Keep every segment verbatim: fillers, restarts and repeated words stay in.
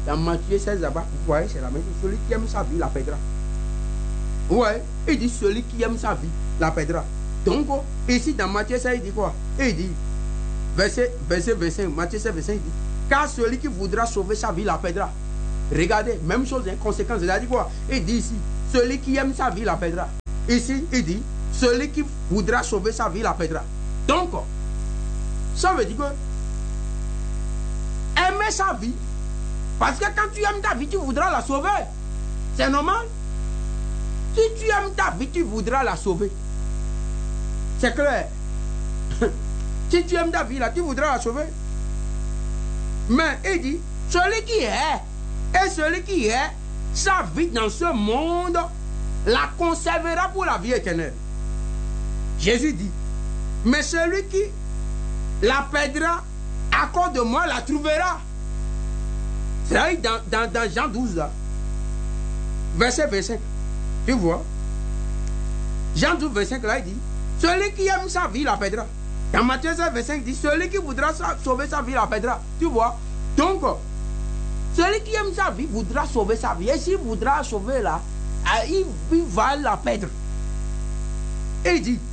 Dans Matthieu seize, là-bas, vous voyez, c'est la même chose. Celui qui aime sa vie, la perdra. Ouais, il dit celui qui aime sa vie, la perdra. Donc, ici, dans Matthieu seize, il dit quoi? Il dit, verset, verset vingt-cinq, Matthieu seize, vingt-cinq, il dit, car celui qui voudra sauver sa vie, la perdra. Regardez, même chose, hein, conséquence. Il a dit quoi? Il dit ici, celui qui aime sa vie, la perdra. Ici, il dit, celui qui voudra sauver sa vie, la perdra. Donc, ça veut dire que aimer sa vie, parce que quand tu aimes ta vie, tu voudras la sauver. C'est normal. Si tu aimes ta vie, tu voudras la sauver. C'est clair. Si tu aimes ta vie, là, tu voudras la sauver. Mais il dit, celui qui est, et celui qui est, sa vie dans ce monde, la conservera pour la vie éternelle. Jésus dit, mais celui qui la perdra, à cause de moi, la trouvera. C'est là dans, dans, dans Jean douze, là, verset vingt-cinq. Tu vois? Jean douze, vingt-cinq, là, il dit, celui qui aime sa vie, la perdra. Dans Matthieu seize, vingt-cinq, il dit, celui qui voudra sauver sa vie, la perdra. Tu vois? Donc, celui qui aime sa vie voudra sauver sa vie. Et s'il voudra sauver là, il, il va la perdre. Et il dit,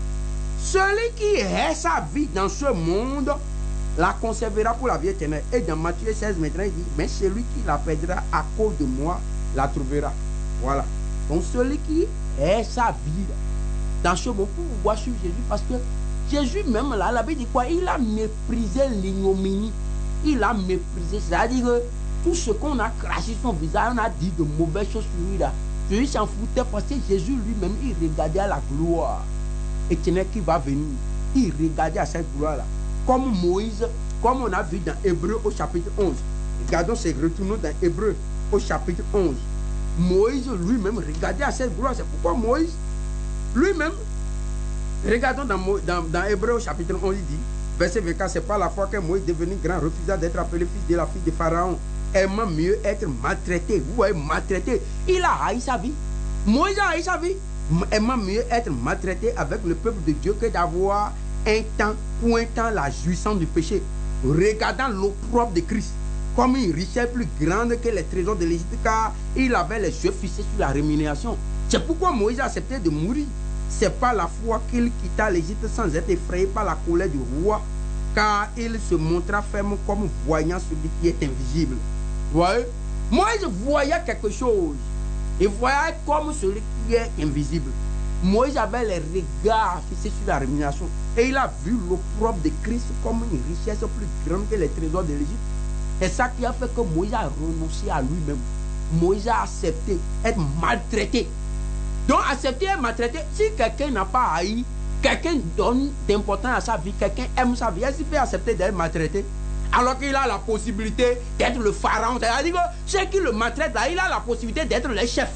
celui qui est sa vie dans ce monde, la conservera pour la vie éternelle. Et dans Matthieu seize, maintenant, il dit, mais celui qui la perdra à cause de moi, la trouvera. Voilà. Donc, celui qui est sa vie dans ce monde, pour vous voir sur Jésus, parce que Jésus même là, la Bible dit quoi? Il a méprisé l'ignominie. Il a méprisé. C'est-à-dire que tout ce qu'on a craché sur son visage, on a dit de mauvaises choses sur lui là. Jésus s'en foutait parce que Jésus lui-même, il regardait à la gloire éternelle qui va venir. Il regardait à cette gloire-là. Comme Moïse, comme on a vu dans Hébreu au chapitre onze. Regardons, c'est retournons dans Hébreu au chapitre onze. Moïse lui-même regardait à cette gloire. C'est pourquoi Moïse lui-même, regardons dans, dans, dans Hébreu au chapitre onze, il dit, verset vingt-quatre, c'est pas la fois que Moïse devenu grand refusa d'être appelé fils de la fille de Pharaon, aimant mieux être maltraité. Vous voyez, maltraité. Il a haï sa vie. Moïse a haï sa vie. Aimant mieux être maltraité avec le peuple de Dieu que d'avoir un temps pointant la jouissance du péché, regardant l'opprobre de Christ comme une richesse plus grande que les trésors de l'Égypte, car il avait les yeux fixés sur la rémunération. C'est pourquoi Moïse a accepté de mourir. C'est pas la fois qu'il quitta l'Égypte sans être effrayé par la colère du roi, car il se montra ferme comme voyant celui qui est invisible. Vous voyez? Moïse voyait quelque chose. Il voyait comme celui qui est invisible. Moïse avait les regards fixés sur la rémunération. Et il a vu l'opprobre de Christ comme une richesse plus grande que les trésors de l'Égypte. C'est ça qui a fait que Moïse a renoncé à lui-même. Moïse a accepté être maltraité. Donc accepter être maltraité, si quelqu'un n'a pas haï, quelqu'un donne d'importance à sa vie, quelqu'un aime sa vie, est-ce qu'il peut accepter d'être maltraité? Alors qu'il a la possibilité d'être le pharaon. C'est-à-dire que ceux qui le maltraitent là, il a la possibilité d'être le chef.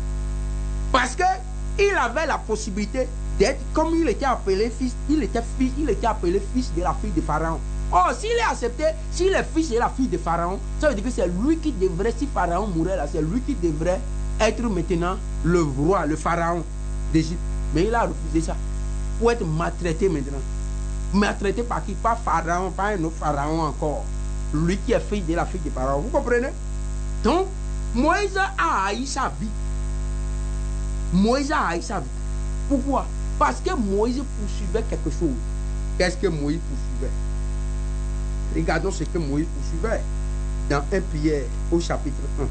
Parce que il avait la possibilité d'être, comme il était appelé fils, il était fils, il était appelé fils de la fille de Pharaon. Oh, s'il est accepté, s'il est fils de la fille de Pharaon, ça veut dire que c'est lui qui devrait, si Pharaon mourait là, c'est lui qui devrait être maintenant le roi, le pharaon d'Égypte. Mais il a refusé ça. Pour être maltraité maintenant. Maltraité par qui? Pas Pharaon, pas un autre pharaon encore. Lui qui est fils de la fille de Pharaon. Vous comprenez? Donc, Moïse a haï sa vie. Moïse a haï sa vie. Pourquoi? Parce que Moïse poursuivait quelque chose. Qu'est-ce que Moïse poursuivait? Regardons ce que Moïse poursuivait. Dans premier Pierre, au chapitre un.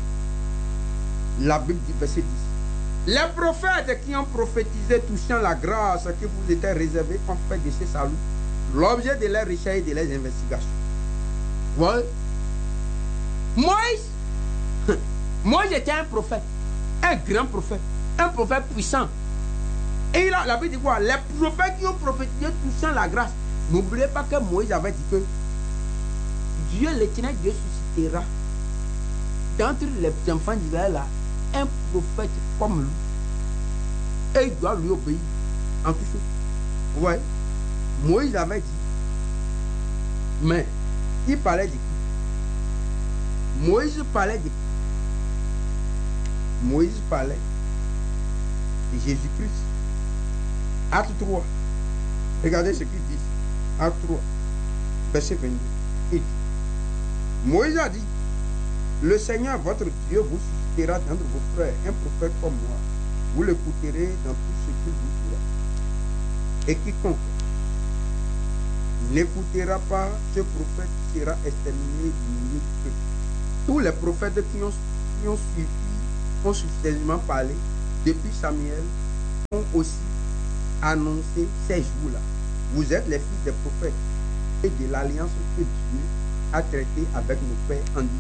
La Bible dit, verset dix. Les prophètes qui ont prophétisé touchant la grâce qui vous était réservée ont fait de ce salut l'objet de leurs recherches et de leurs investigations. Voilà. Moïse, Moïse était un prophète, un grand prophète, un prophète puissant. Et il a, la Bible dit quoi? Les prophètes qui ont prophétisé touchant la grâce. N'oubliez pas que Moïse avait dit que Dieu, l'éternel Dieu, suscitera d'entre les enfants d'Israël là un prophète comme lui. Et il doit lui obéir en tout chose. Vous voyez? Moïse avait dit. Mais il parlait de qui? Moïse parlait de qui? Moïse parlait de Jésus-Christ. Acte trois. Regardez ce qu'il dit. Acte trois. Verset vingt-deux. Il dit. Moïse a dit. Le Seigneur, votre Dieu, vous suscitera d'entre vos frères un prophète comme moi. Vous l'écouterez dans tout ce qu'il vous dira. Et quiconque n'écoutera pas ce prophète sera exterminé du milieu du peuple. Tous les prophètes qui ont, qui ont suivi, ont successivement parlé, depuis Samuel, ont aussi annoncé ces jours-là. Vous êtes les fils des prophètes et de l'alliance que Dieu a traitée avec nos pères en disant